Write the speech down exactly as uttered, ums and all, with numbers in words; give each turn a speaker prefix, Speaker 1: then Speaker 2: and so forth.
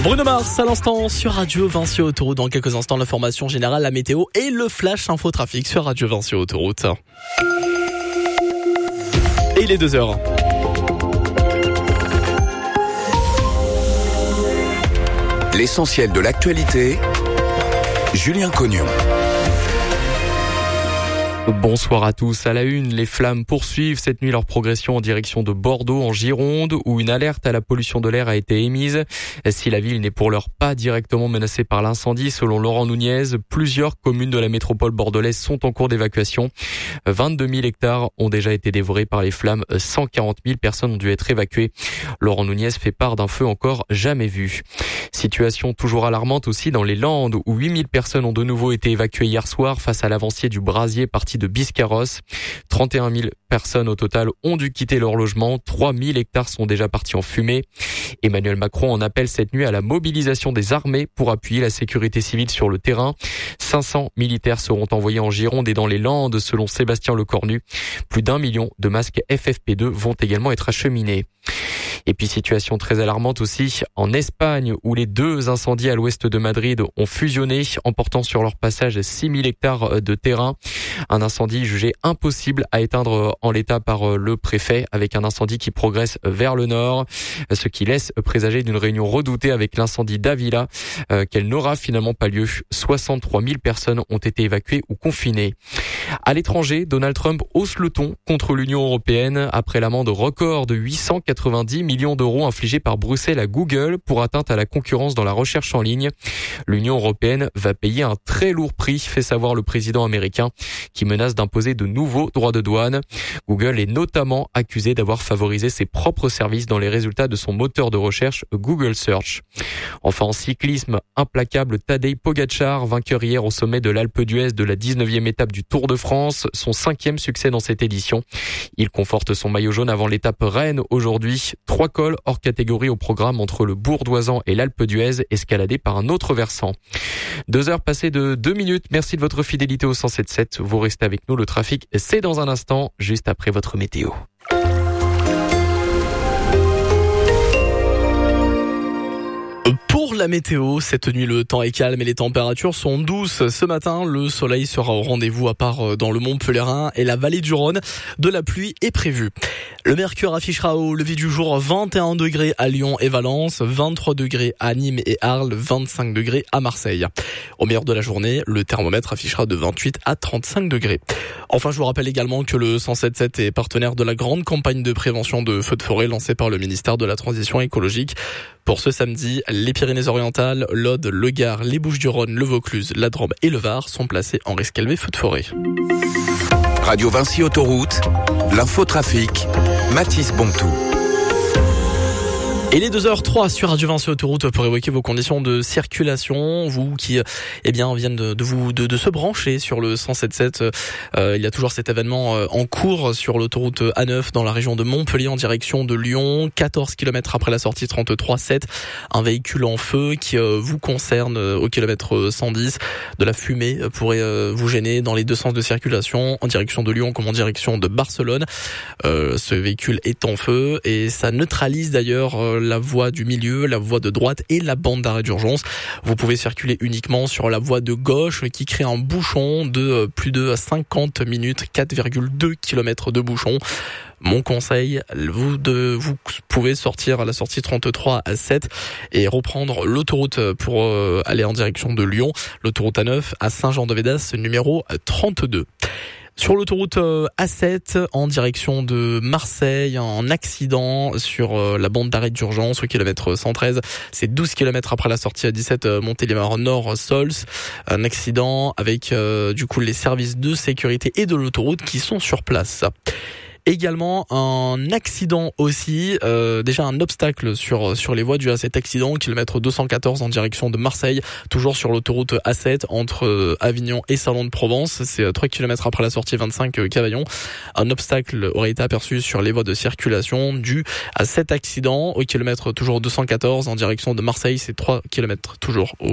Speaker 1: Bruno Mars à l'instant sur Radio Vinci Autoroute. Dans quelques instants, l'information générale, la météo et le flash infotrafic sur Radio Vinci Autoroute. Et il est deux heures.
Speaker 2: L'essentiel de l'actualité, Julien Cognon.
Speaker 3: Bonsoir à tous. À la une, les flammes poursuivent cette nuit leur progression en direction de Bordeaux, en Gironde, où une alerte à la pollution de l'air a été émise. Si la ville n'est pour l'heure pas directement menacée par l'incendie, selon Laurent Nunez, plusieurs communes de la métropole bordelaise sont en cours d'évacuation. vingt-deux mille hectares ont déjà été dévorés par les flammes. cent quarante mille personnes ont dû être évacuées. Laurent Nunez fait part d'un feu encore jamais vu. Situation toujours alarmante aussi dans les Landes, où huit mille personnes ont de nouveau été évacuées hier soir face à l'avancier du Brasier parti de Biscarrosse. trente et un mille personnes au total ont dû quitter leur logement. trois mille hectares sont déjà partis en fumée. Emmanuel Macron en appelle cette nuit à la mobilisation des armées pour appuyer la sécurité civile sur le terrain. cinq cents militaires seront envoyés en Gironde et dans les Landes, selon Sébastien Lecornu. Plus d'un million de masques F F P deux vont également être acheminés. Et puis situation très alarmante aussi en Espagne, où les deux incendies à l'ouest de Madrid ont fusionné, emportant sur leur passage six mille hectares de terrain. Un incendie jugé impossible à éteindre en l'état par le préfet, avec un incendie qui progresse vers le nord, ce qui laisse présager d'une réunion redoutée avec l'incendie d'Avila, euh, qu'elle n'aura finalement pas lieu. soixante-trois mille personnes ont été évacuées ou confinées. À l'étranger, Donald Trump hausse le ton contre l'Union européenne après l'amende record de huit cent quatre-vingt-dix millions d'euros infligée par Bruxelles à Google pour atteinte à la concurrence dans la recherche en ligne. L'Union européenne va payer un très lourd prix, fait savoir le président américain, qui menace d'imposer de nouveaux droits de douane. Google est notamment accusé d'avoir favorisé ses propres services dans les résultats de son moteur de recherche Google Search. Enfin, en cyclisme, implacable Tadej Pogačar, vainqueur hier au sommet de l'Alpe d'Huez de la dix-neuvième étape du Tour de France, son cinquième succès dans cette édition. Il conforte son maillot jaune avant l'étape Rennes aujourd'hui. Trois cols hors catégorie au programme entre le Bourdoisan et l'Alpe d'Huez, escaladés par un autre versant. Deux heures passées de deux minutes. Merci de votre fidélité au cent sept sept. Vous restez avec nous. Le trafic, c'est dans un instant, juste après votre météo.
Speaker 1: Pour la météo, cette nuit, le temps est calme et les températures sont douces. Ce matin, le soleil sera au rendez-vous à part dans le Mont Pèlerin et la vallée du Rhône. De la pluie est prévue. Le mercure affichera au lever du jour vingt et un degrés à Lyon et Valence, vingt-trois degrés à Nîmes et Arles, vingt-cinq degrés à Marseille. Au meilleur de la journée, le thermomètre affichera de vingt-huit à trente-cinq degrés. Enfin, je vous rappelle également que le cent sept sept est partenaire de la grande campagne de prévention de feux de forêt lancée par le ministère de la Transition écologique. Pour ce samedi, les Pyrénées-Orientales, l'Aude, le Gard, les Bouches-du-Rhône, le Vaucluse, la Drôme et le Var sont placés en risque élevé feu de forêt.
Speaker 2: Radio Vinci Autoroute, l'infotrafic, Mathis Bontou.
Speaker 1: Et les deux heures trois sur Radio Vinci Autoroute pour évoquer vos conditions de circulation. Vous qui, eh bien, viennent de, de vous, de, de se brancher sur le cent sept sept. Euh, il y a toujours cet événement euh, en cours sur l'autoroute A neuf dans la région de Montpellier en direction de Lyon. quatorze kilomètres après la sortie trente-trois sept. Un véhicule en feu qui euh, vous concerne euh, au kilomètre cent dix. De la fumée pourrait euh, vous gêner dans les deux sens de circulation, en direction de Lyon comme en direction de Barcelone. Euh, ce véhicule est en feu et ça neutralise d'ailleurs euh, la voie du milieu, la voie de droite et la bande d'arrêt d'urgence. Vous pouvez circuler uniquement sur la voie de gauche qui crée un bouchon de plus de cinquante minutes, quatre virgule deux kilomètres de bouchon. Mon conseil, vous, de, vous pouvez sortir à la sortie trente-trois à sept et reprendre l'autoroute pour euh, aller en direction de Lyon, l'autoroute A neuf à Saint-Jean-de-Védas, numéro trente-deux. Sur l'autoroute A sept, en direction de Marseille, un accident sur la bande d'arrêt d'urgence au kilomètre cent treize. C'est douze kilomètres après la sortie à dix-sept Montélimar Nord Sols. Un accident avec euh, du coup les services de sécurité et de l'autoroute qui sont sur place. Également un accident aussi, euh, déjà un obstacle sur sur les voies dû à cet accident, kilomètre deux cent quatorze en direction de Marseille, toujours sur l'autoroute A sept entre Avignon et Salon de Provence, c'est trois kilomètres après la sortie vingt-cinq Cavaillon. Un obstacle aurait été aperçu sur les voies de circulation dû à cet accident au kilomètre toujours deux cent quatorze en direction de Marseille, c'est trois kilomètres toujours au